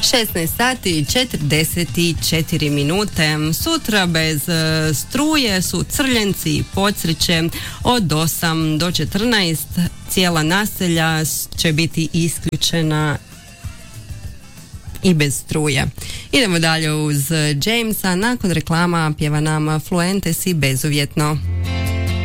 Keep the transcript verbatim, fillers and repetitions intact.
šesnaest sati i četrdeset četiri minute. Sutra bez e, struje su Crljenci i Podsreće od osam do četrnaest. Cijela naselja će biti isključena i bez struje. Idemo dalje uz Jamesa. Nakon reklama pjeva nam Fluentes i Bezuvjetno.